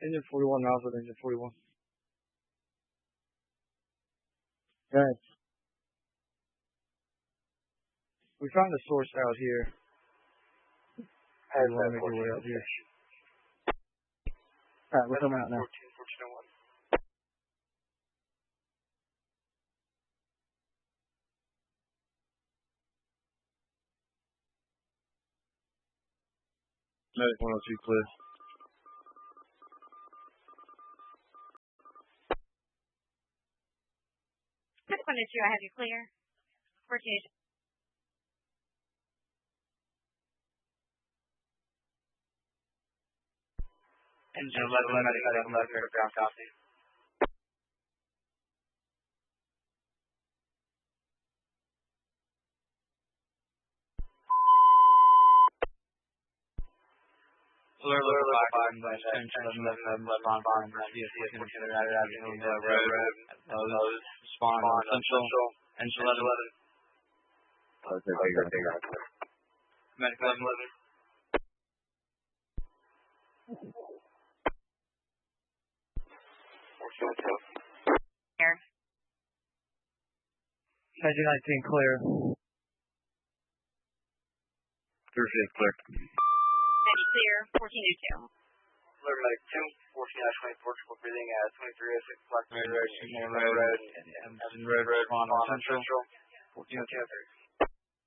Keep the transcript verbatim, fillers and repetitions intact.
Engine forty-one, Alpha, engine forty-one. Guys, we found a source out here. Has we want to make our way out here. Alright, we're coming out now. fourteen, fourteen oh one. Medic one oh two clear. Medic one oh two, I have you clear. fourteen. Engine eleven, medic eleven, medic ground copy. Alert level five, engine eleven, eleven, on farm, V S C, fourteen, road, road, spawn, central, engine eleven. Medic eleven, eleven. Clear. Engine nineteen clear. Thursday clear. ninety clear, fourteen oh two. Alert medic two, fourteen dash twenty, Portugal breathing at twenty-three oh six, Black Road, Road, Road, Road, and Road, Road, on central, fourteen oh two.